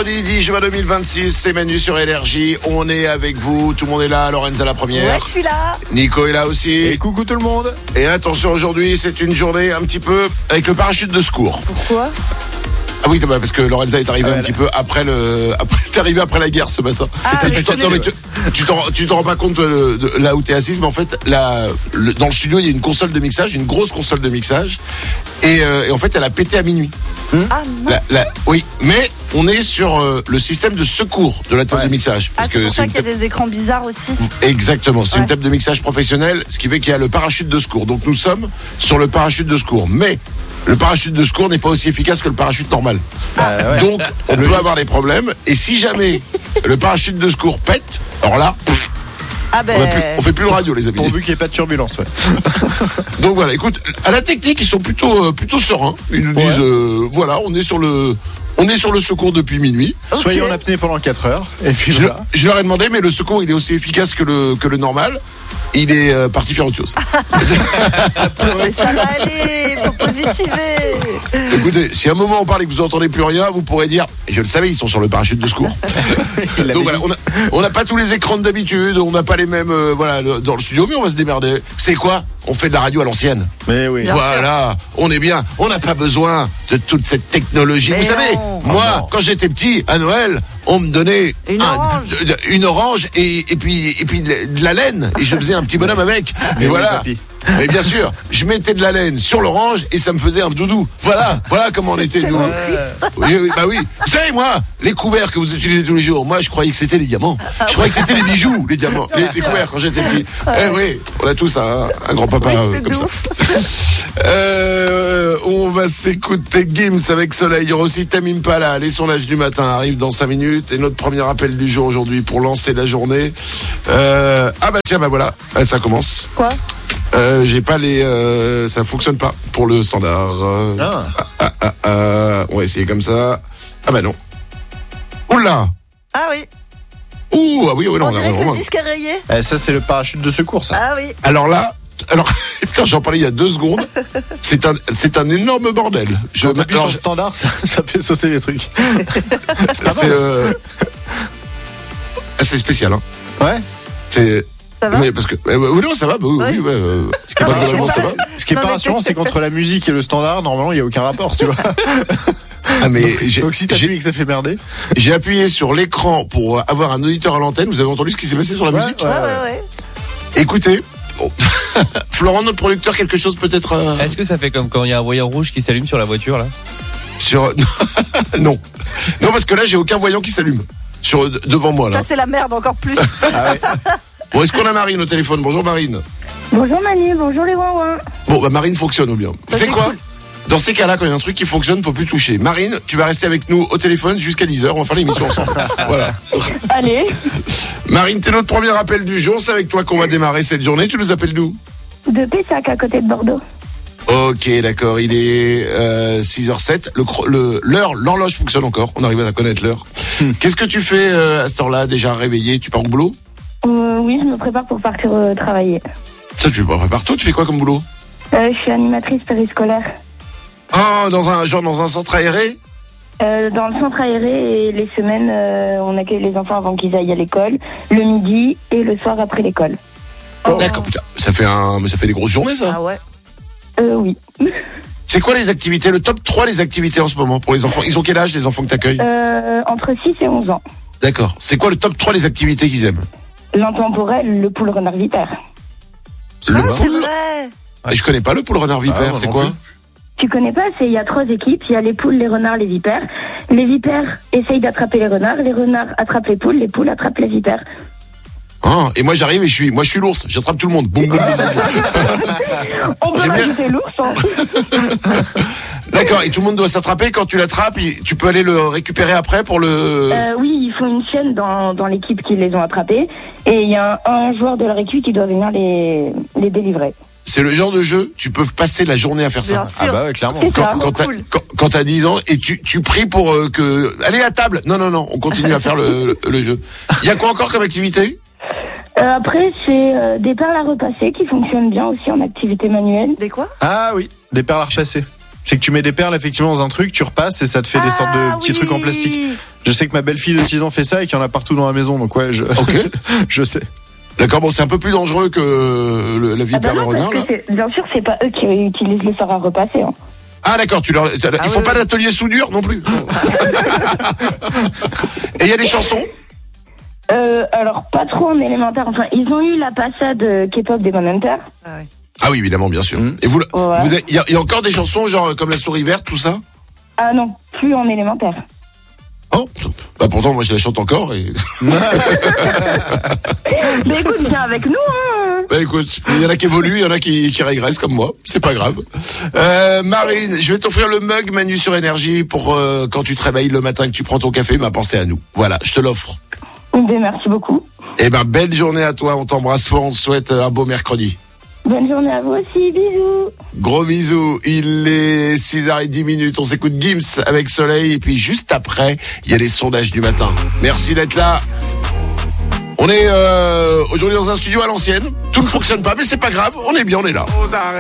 mercredi 10 juin 2026, c'est Manu sur Énergie. On est avec vous, tout le monde est là. Lorenza la première. Ouais, je suis là. Nico est là aussi. Et coucou tout le monde. Et attention, aujourd'hui, c'est une journée un petit peu avec le parachute de secours. Pourquoi ? Ah oui, parce que Lorenza est arrivée un petit peu après t'es arrivé après la guerre ce matin. Ah, Et mais tu t'en rends pas compte de là où t'es assise, mais en fait, dans le studio, il y a une console de mixage, une grosse console de mixage, et en fait, elle a pété à minuit. Ah non. Oui, mais on est sur le système de secours de la table de mixage. Parce C'est pour ça une qu'il y a des écrans bizarres aussi. Exactement, c'est Ouais. une table de mixage professionnelle, ce qui fait qu'il y a le parachute de secours. Donc nous sommes sur le parachute de secours, mais le parachute de secours n'est pas aussi efficace que le parachute normal. Ouais. Donc on peut avoir des problèmes, et si jamais le parachute de secours pète, alors là, Ah ben. on fait plus le radio, les amis. Pourvu qu'il n'y ait pas de turbulence, ouais. Donc voilà, écoute, à la technique, ils sont plutôt sereins. Ils nous disent, voilà, on est sur le secours depuis minuit. Ok. Soyez en apnée pendant 4 heures. Et puis Je, voilà. je leur ai demandé, mais le secours, il est aussi efficace que le normal. Il est parti faire autre chose. Mais ça va aller, faut positiver. Écoutez, si à un moment on parle et que vous entendez plus rien, vous pourrez dire, et je le savais, ils sont sur le parachute de secours. Donc voilà, on n'a pas tous les écrans d'habitude, on n'a pas les mêmes dans le studio, mais on va se démerder. C'est quoi ? On fait de la radio à l'ancienne. Mais oui. Bien Voilà, on est bien. On n'a pas besoin de toute cette technologie. Mais Vous savez, non. moi, non. quand j'étais petit, à Noël, on me donnait une orange et puis de la laine, et je faisais un petit bonhomme avec. Et oui, voilà. papy. Mais bien sûr, je mettais de la laine sur l'orange et ça me faisait un doudou. Voilà comment on était nous. Oui, bah oui. Vous savez, moi, les couverts que vous utilisez tous les jours, moi, je croyais que c'était les diamants. Je croyais que c'était les bijoux, les diamants, les couverts quand j'étais petit. Eh oui, on a tous un grand-papa C'est comme de ça. ouf. On va s'écouter Gims avec Soleil. Il y aura aussi Tamim Pala. Les sondages du matin arrivent dans 5 minutes. Et notre premier appel du jour aujourd'hui pour lancer la journée. Voilà, ça commence. Quoi ? J'ai pas ça fonctionne pas pour le standard. On va essayer comme ça. Ah bah non. Oula. Ah oui. Ah oui, non, On dirait que vraiment. le disque est rayé. Ça, c'est le parachute de secours, ça. Ah oui. Alors, putain, j'en parlais il y a 2 secondes. C'est un énorme bordel. Quand t'appuies sur le standard, ça fait sauter les trucs. C'est spécial, hein. Ouais. C'est. Ça va ? Mais parce que oui, non, ça va. Oui. Pas mais globalement, je sais ça pas. va. Ce qui est Non, pas mais rassurant, c'est qu'entre la musique et le standard, normalement, il n'y a aucun rapport, tu vois. Ah mais Donc si t'appuies et que ça fait merder. j'ai appuyé sur l'écran pour avoir un auditeur à l'antenne. Vous avez entendu ce qui s'est passé sur la musique ? Ouais. Écoutez, bon. Florent, notre producteur, quelque chose peut-être Est-ce que ça fait comme quand il y a un voyant rouge qui s'allume sur la voiture là ? sur non, parce que là j'ai aucun voyant qui s'allume devant moi là. Ça c'est la merde encore plus. Ah ouais. Bon, est-ce qu'on a Marine au téléphone ? Bonjour Marine. Bonjour Manu, bonjour les ouin-ouin. Bon, bah Marine fonctionne au bien. Ça, C'est c'est quoi cool. Dans ces cas-là, quand il y a un truc qui fonctionne, faut plus toucher. Marine, tu vas rester avec nous au téléphone jusqu'à 10h. On va faire l'émission ensemble. Voilà. Allez, Marine, t'es notre premier appel du jour. C'est avec toi qu'on va démarrer cette journée. Tu nous appelles d'où ? de Pessac à côté de Bordeaux. Ok, d'accord. Il est 6h07. L'horloge fonctionne encore. On arrive à connaître l'heure. Qu'est-ce que tu fais à cette heure-là, déjà réveillé ? Tu pars au boulot ? Oui, je me prépare pour partir travailler. Ça, tu prépares tout. Tu fais quoi comme boulot ? Je suis animatrice périscolaire. Ah, dans un centre aéré ? Dans le centre aéré, et les semaines, on accueille les enfants avant qu'ils aillent à l'école, le midi et le soir après l'école. Oh. D'accord, putain. Ça fait des grosses journées, ça. Ah ouais. Oui. C'est quoi les activités, le top 3 des activités en ce moment pour les enfants ? Ils ont quel âge, les enfants que t'accueilles ? Entre 6 et 11 ans. D'accord. C'est quoi le top 3 des activités qu'ils aiment ? L'intemporel, le poule renard vipère. Le Ah, c'est poule. vrai. Je connais pas le poule renard vipère, moi c'est non quoi ? plus. Tu connais pas, il y a 3 équipes, il y a les poules, les renards, les vipères. Les vipères essayent d'attraper les renards attrapent les poules attrapent les vipères. Ah, et moi j'arrive et je suis l'ours, j'attrape tout le monde. Boum, boum, boum, boum. On peut J'aime bien. rajouter l'ours, hein. D'accord, et tout le monde doit s'attraper. Quand tu l'attrapes, tu peux aller le récupérer après pour le... Oui, ils font une chaîne dans l'équipe qui les ont attrapés. Et il y a un joueur de leur équipe qui doit venir les délivrer. C'est le genre de jeu, tu peux passer la jeu à faire ça. Bien Ah sûr. bah ouais, clairement. C'est ça. Quand t'as, cool. quand t'as 10 ans et tu pries pour que... Allez à table. Non, on continue à faire le jeu. Il y a quoi encore comme activité ? Après, c'est des perles à repasser qui fonctionnent bien aussi en activité manuelle. Des quoi ? Ah oui, des perles à repasser. C'est que tu mets des perles effectivement dans un truc, tu repasses et ça te fait des sortes de petits trucs en plastique. Je sais que ma belle-fille de 6 ans fait ça et qu'il y en a partout dans la maison, donc ouais, Ok. je sais. D'accord, bon, c'est un peu plus dangereux que la vipère le renard, là. Bien sûr, c'est pas eux qui utilisent le fer à repasser. Hein. Ah d'accord, ils font pas d'atelier soudure non plus. Et il y a des chansons? Alors, pas trop en élémentaire. Enfin, ils ont eu la passade K-pop des Manhunters. Ah oui, évidemment, bien sûr. Et vous, Ouais. il y a encore des chansons genre comme La Souris Verte, tout ça? Ah non, plus en élémentaire. Oh, bah pourtant moi je la chante encore et. Mais écoute, viens avec nous, hein. Bah écoute, il y en a qui évoluent, il y en a qui régressent comme moi, c'est pas grave. Marine, je vais t'offrir le mug Manu sur Énergie pour quand tu te réveilles le matin que tu prends ton café, pensez à nous. Voilà, je te l'offre. Ben, merci beaucoup. Eh ben belle journée à toi, on t'embrasse fort, on te souhaite un beau mercredi. Bonne journée à vous aussi, bisous. Gros bisous, il est 6h10, on s'écoute Gims avec Soleil et puis juste après, il y a les sondages du matin. Merci d'être là. On est aujourd'hui dans un studio à l'ancienne, tout ne fonctionne pas mais c'est pas grave, on est bien, on est là.